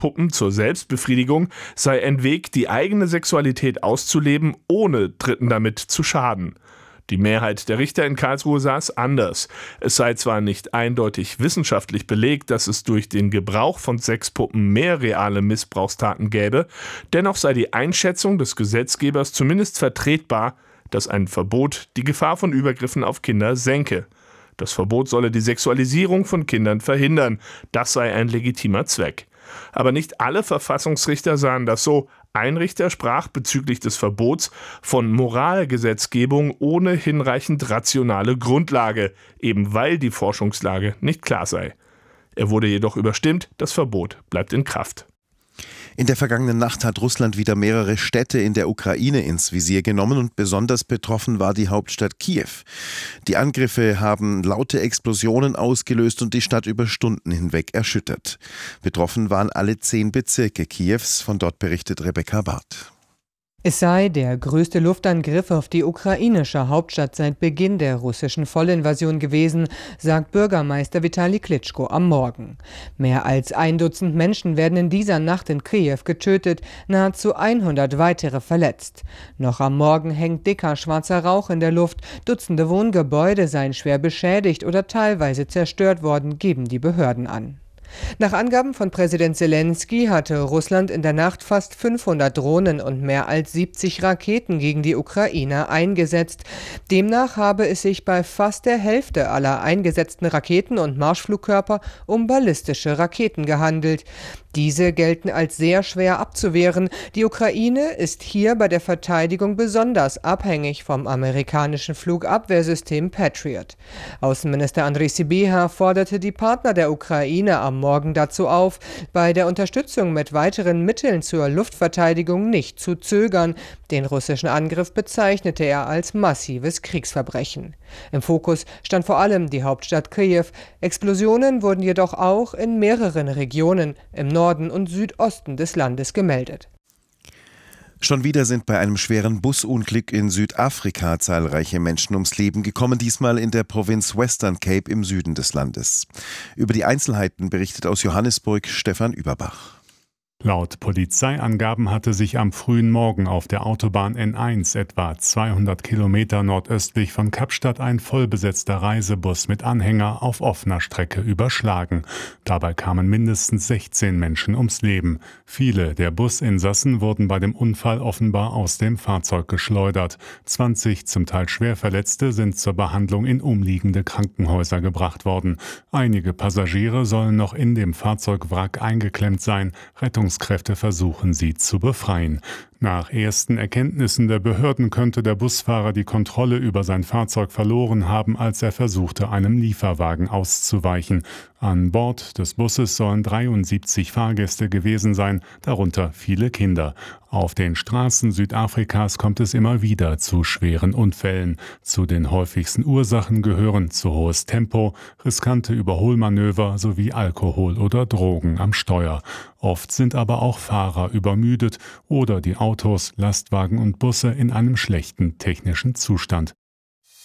Puppen zur Selbstbefriedigung sei ein Weg, die eigene Sexualität auszuleben, ohne Dritten damit zu schaden. Die Mehrheit der Richter in Karlsruhe sah es anders. Es sei zwar nicht eindeutig wissenschaftlich belegt, dass es durch den Gebrauch von Sexpuppen mehr reale Missbrauchstaten gäbe, dennoch sei die Einschätzung des Gesetzgebers zumindest vertretbar, dass ein Verbot die Gefahr von Übergriffen auf Kinder senke. Das Verbot solle die Sexualisierung von Kindern verhindern. Das sei ein legitimer Zweck. Aber nicht alle Verfassungsrichter sahen das so. Ein Richter sprach bezüglich des Verbots von Moralgesetzgebung ohne hinreichend rationale Grundlage, eben weil die Forschungslage nicht klar sei. Er wurde jedoch überstimmt, das Verbot bleibt in Kraft. In der vergangenen Nacht hat Russland wieder mehrere Städte in der Ukraine ins Visier genommen und besonders betroffen war die Hauptstadt Kiew. Die Angriffe haben laute Explosionen ausgelöst und die Stadt über Stunden hinweg erschüttert. Betroffen waren alle 10 Bezirke Kiews, von dort berichtet Rebecca Barth. Es sei der größte Luftangriff auf die ukrainische Hauptstadt seit Beginn der russischen Vollinvasion gewesen, sagt Bürgermeister Vitali Klitschko am Morgen. Mehr als 1 Dutzend Menschen werden in dieser Nacht in Kiew getötet, nahezu 100 weitere verletzt. Noch am Morgen hängt dicker schwarzer Rauch in der Luft, Dutzende Wohngebäude seien schwer beschädigt oder teilweise zerstört worden, geben die Behörden an. Nach Angaben von Präsident Zelensky hatte Russland in der Nacht fast 500 Drohnen und mehr als 70 Raketen gegen die Ukraine eingesetzt. Demnach habe es sich bei fast der Hälfte aller eingesetzten Raketen und Marschflugkörper um ballistische Raketen gehandelt. Diese gelten als sehr schwer abzuwehren. Die Ukraine ist hier bei der Verteidigung besonders abhängig vom amerikanischen Flugabwehrsystem Patriot. Außenminister Andrej Sybiha forderte die Partner der Ukraine am Morgen dazu auf, bei der Unterstützung mit weiteren Mitteln zur Luftverteidigung nicht zu zögern. Den russischen Angriff bezeichnete er als massives Kriegsverbrechen. Im Fokus stand vor allem die Hauptstadt Kiew. Explosionen wurden jedoch auch in mehreren Regionen im Norden und Südosten des Landes gemeldet. Schon wieder sind bei einem schweren Busunglück in Südafrika zahlreiche Menschen ums Leben gekommen, diesmal in der Provinz Western Cape im Süden des Landes. Über die Einzelheiten berichtet aus Johannesburg Stefan Überbach. Laut Polizeiangaben hatte sich am frühen Morgen auf der Autobahn N1 etwa 200 Kilometer nordöstlich von Kapstadt ein vollbesetzter Reisebus mit Anhänger auf offener Strecke überschlagen. Dabei kamen mindestens 16 Menschen ums Leben. Viele der Businsassen wurden bei dem Unfall offenbar aus dem Fahrzeug geschleudert. 20 zum Teil schwer Verletzte sind zur Behandlung in umliegende Krankenhäuser gebracht worden. Einige Passagiere sollen noch in dem Fahrzeugwrack eingeklemmt sein. Rettungskräfte versuchen, sie zu befreien. Nach ersten Erkenntnissen der Behörden könnte der Busfahrer die Kontrolle über sein Fahrzeug verloren haben, als er versuchte, einem Lieferwagen auszuweichen. An Bord des Busses sollen 73 Fahrgäste gewesen sein, darunter viele Kinder. Auf den Straßen Südafrikas kommt es immer wieder zu schweren Unfällen. Zu den häufigsten Ursachen gehören zu hohes Tempo, riskante Überholmanöver sowie Alkohol oder Drogen am Steuer. Oft sind aber auch Fahrer übermüdet oder die Autos, Lastwagen und Busse in einem schlechten technischen Zustand.